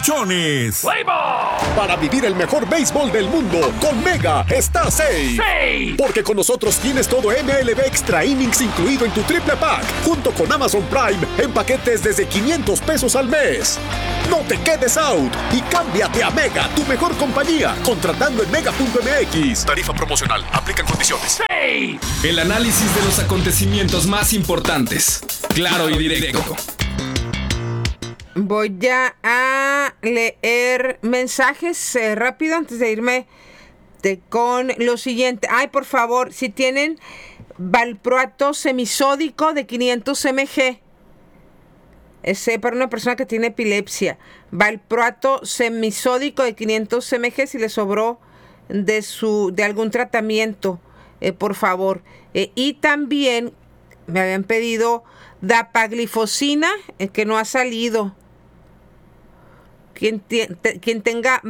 colchones. Para vivir el mejor béisbol del mundo, con Mega está safe. Porque con nosotros tienes todo MLB Extra Innings incluido en tu triple pack, junto con Amazon Prime en paquetes desde $500 al mes. No te quedes out y cámbiate a Mega, tu mejor compañía, contratando en mega.mx. Tarifa promocional, aplican condiciones. El análisis de los acontecimientos más importantes, claro y directo. Voy ya a leer mensajes rápido antes de irme con lo siguiente. Ay, por favor, si tienen valproato semisódico de 500 mg. Ese para una persona que tiene epilepsia. Valproato semisódico de 500 mg si le sobró de algún tratamiento, por favor. Y también me habían pedido dapaglifosina, que no ha salido. Quien tenga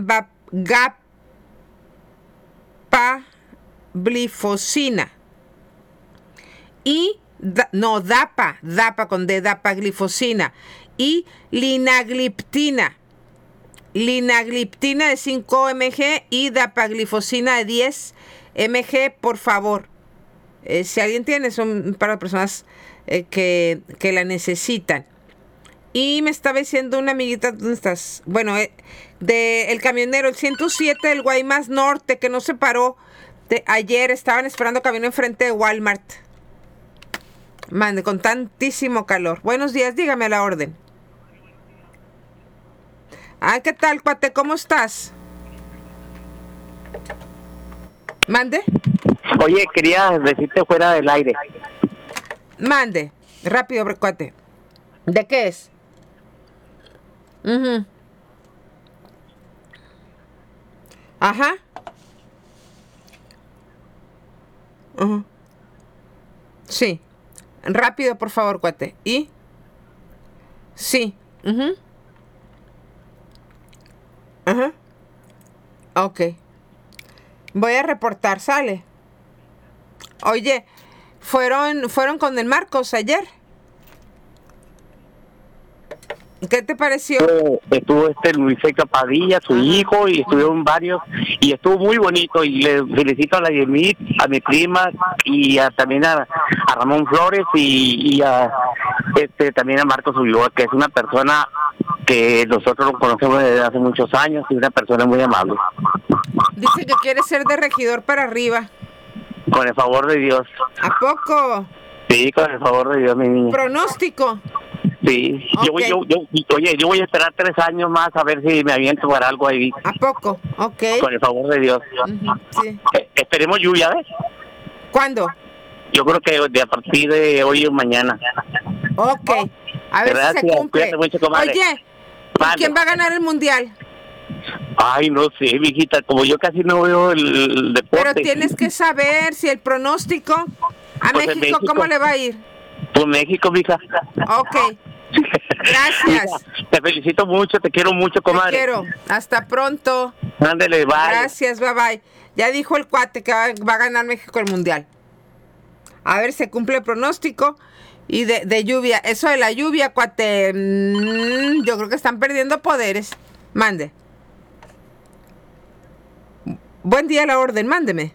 gapaglifosina y DAPA con D, dapaglifosina y linagliptina de 5 mg y dapaglifosina de 10 mg, por favor. Si alguien tiene, son para personas que la necesitan. Y me estaba diciendo una amiguita, ¿dónde estás? Bueno, el camionero, el 107 del Guaymas Norte, que no se paró ayer, estaban esperando camino enfrente de Walmart. Mande, con tantísimo calor. Buenos días, dígame a la orden. ¿Qué tal, cuate? ¿Cómo estás? Mande. Oye, quería decirte fuera del aire. Mande, rápido, cuate. ¿De qué es? Ajá. Sí. Rápido, por favor, cuate. ¿Y? Sí. Ok. Voy a reportar, sale. Oye, ¿fueron con el Marcos ayer? ¿Qué te pareció? Estuvo Luis Padilla, su hijo, y estuvieron varios, y estuvo muy bonito, y le felicito a la Yemit, a mi prima, y también a Ramón Flores, y a también a Marcos Ulloa, que es una persona que nosotros lo conocemos desde hace muchos años, y una persona muy amable. Dice que quiere ser de regidor para arriba. Con el favor de Dios. ¿A poco? Sí, con el favor de Dios, mi niña. ¿Pronóstico? Sí, okay. yo voy a esperar 3 años más a ver si me aviento para algo ahí. ¿A poco? Ok. Con el favor de Dios. Sí. Esperemos lluvia, ¿ves? ¿Cuándo? Yo creo que a partir de hoy o mañana. Ok. A ver si se cumple. Mucho, comadre. Oye, ¿quién va a ganar el mundial? Ay, no sé, mijita, como yo casi no veo el deporte. Pero tienes que saber si el pronóstico a pues México, ¿cómo le va a ir? Pues México, mija. Ok. Gracias. Mira, te felicito mucho, te quiero mucho, comadre. Te quiero. Hasta pronto. Ándale, bye. Gracias, bye. Ya dijo el cuate que va a ganar México el mundial. A ver, se cumple el pronóstico. Y de lluvia. Eso de la lluvia, cuate. Yo creo que están perdiendo poderes. Mande. Buen día a la orden, mándeme.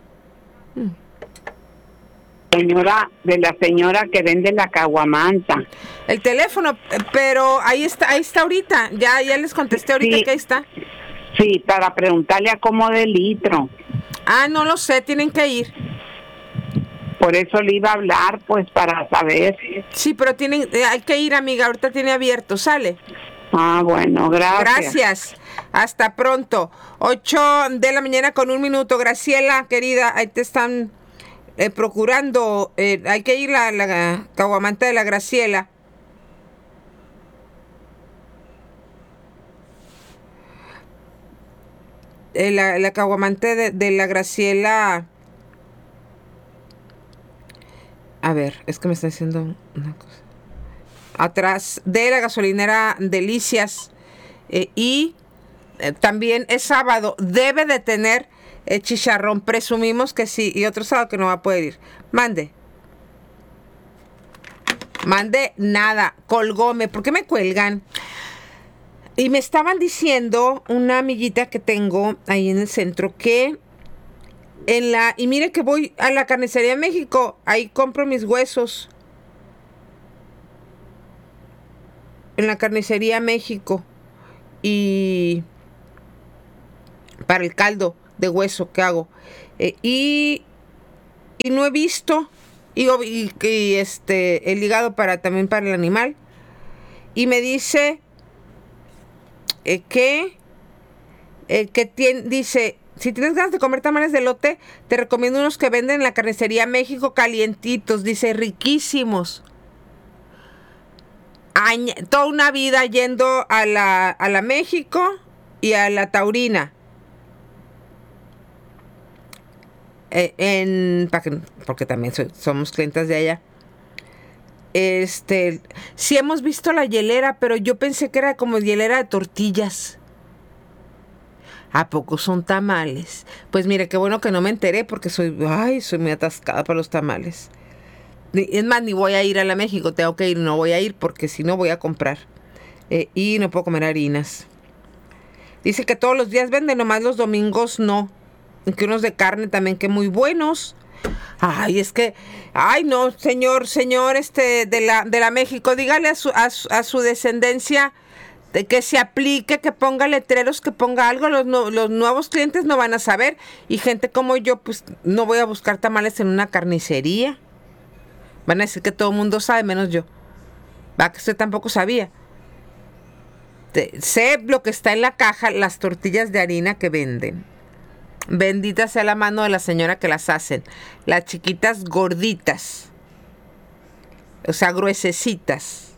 De la señora que vende la caguamanta. El teléfono, pero ahí está ahorita. Ya les contesté ahorita, sí, que ahí está. Sí, para preguntarle a cómo de litro. No lo sé, tienen que ir. Por eso le iba a hablar, pues, para saber. Sí, pero hay que ir, amiga, ahorita tiene abierto, ¿sale? Bueno, gracias. Gracias. Hasta pronto. 8 de la mañana con 1 minuto. Graciela, querida, ahí te están procurando. Hay que ir a la caguamanta de la Graciela. La caguamante de la Graciela. A ver, es que me está diciendo una cosa. Atrás de la gasolinera Delicias. Y también es sábado. Debe de tener chicharrón. Presumimos que sí. Y otro sábado que no va a poder ir. Mande nada. Colgóme. ¿Por qué me cuelgan? Y me estaban diciendo una amiguita que tengo ahí en el centro que y mire que voy a la Carnicería México, ahí compro mis huesos. En la Carnicería México. Y para el caldo de hueso que hago. Y no he visto. Y el hígado también para el animal. Y me dice dice, si tienes ganas de comer tamales de elote, te recomiendo unos que venden en la Carnicería México calientitos, dice, riquísimos. Toda una vida yendo a la México y a la Taurina. Porque también somos clientes de allá. Sí hemos visto la hielera, pero yo pensé que era como hielera de tortillas. ¿A poco son tamales? Pues mire, qué bueno que no me enteré porque soy muy atascada para los tamales. Es más, ni voy a ir a la México, tengo que ir, no voy a ir porque si no voy a comprar. Y no puedo comer harinas. Dice que todos los días venden, nomás los domingos no. Y que unos de carne también, que muy buenos. Es que, no, señor de la México, dígale a su descendencia de que se aplique, que ponga letreros, que ponga algo. Los nuevos clientes no van a saber. Y gente como yo, pues no voy a buscar tamales en una carnicería. Van a decir que todo el mundo sabe, menos yo. Va, que usted tampoco sabía. Sé lo que está en la caja, las tortillas de harina que venden. Bendita sea la mano de la señora que las hacen. Las chiquitas gorditas. O sea, gruesecitas.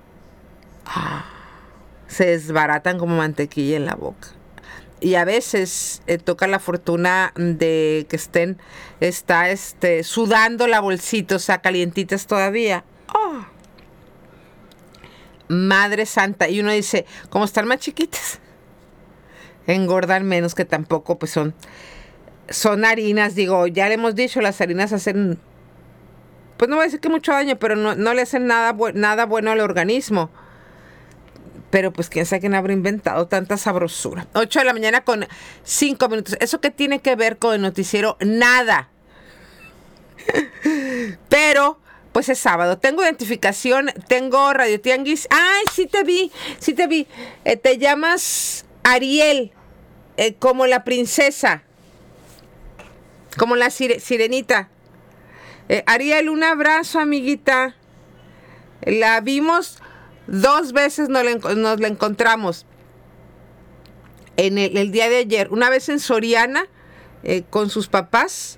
Se desbaratan como mantequilla en la boca. Y a veces toca la fortuna de que está sudando la bolsita, o sea, calientitas todavía. Madre santa. Y uno dice, como están más chiquitas, engordan menos, que tampoco pues son harinas. Digo, ya le hemos dicho, las harinas hacen, pues no voy a decir que mucho daño, pero no le hacen nada bueno al organismo. Pero pues quién sabe quién habrá inventado tanta sabrosura. 8 de la mañana con 5 minutos. ¿Eso qué tiene que ver con el noticiero? Nada. Pero pues es sábado. Tengo identificación, tengo Radio Tianguis. ¡Ay, sí te vi! Te llamas Ariel, como la princesa, como la sirenita. Ariel, un abrazo, amiguita. La vimos 2 veces, nos la encontramos en el día de ayer. Una vez en Soriana, con sus papás,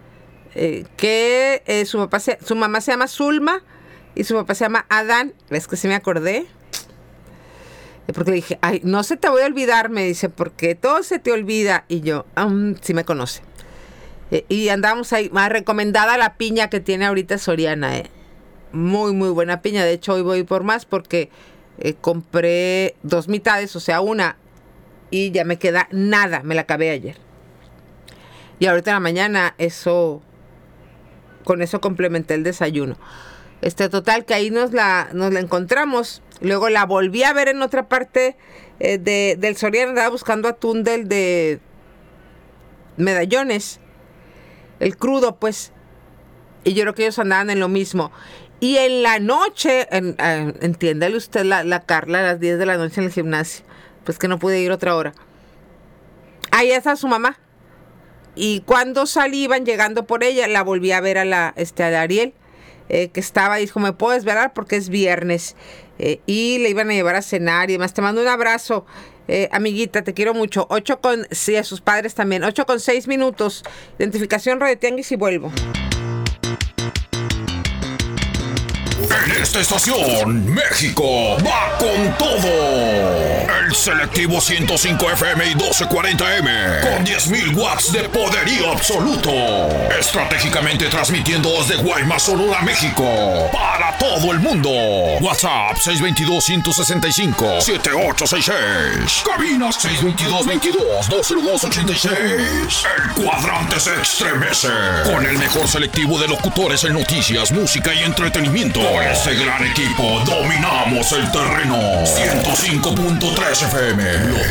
que su mamá se llama Zulma y su papá se llama Adán. ¿Ves que sí me acordé? Porque le dije, no se te voy a olvidar, me dice, porque todo se te olvida. Y yo, sí me conoce. Y andábamos ahí, más recomendada la piña que tiene ahorita Soriana, muy, muy buena piña. De hecho, hoy voy por más porque compré 2 mitades, o sea, una, y ya me queda nada, me la acabé ayer. Y ahorita en la mañana con eso complementé el desayuno. Total, que ahí nos la encontramos. Luego la volví a ver en otra parte del Soriana. Andaba buscando atún de medallones, el crudo, pues. Y yo creo que ellos andaban en lo mismo. Y en la noche, entiéndale usted la Carla a las 10 de la noche en el gimnasio. Pues que no pude ir otra hora. Ahí está su mamá. Y cuando salí, iban llegando por ella, la volví a ver a Ariel, que estaba y dijo, ¿me puedes ver? Porque es viernes. Y le iban a llevar a cenar y demás. Te mando un abrazo, amiguita, te quiero mucho. Sí, a sus padres también. 8:06 minutos. Identificación Radio Tianguis y vuelvo. En esta estación, México va con todo. El selectivo 105 FM y 1240M con 10.000 watts de poderío absoluto. Estratégicamente transmitiendo desde Guaymas, Sonora, México, para todo el mundo. WhatsApp 622-165-7866. Cabina 622-22-20286. El cuadrante se estremece con el mejor selectivo de locutores en noticias, música y entretenimiento. Este gran equipo dominamos el terreno. 105.3 FM.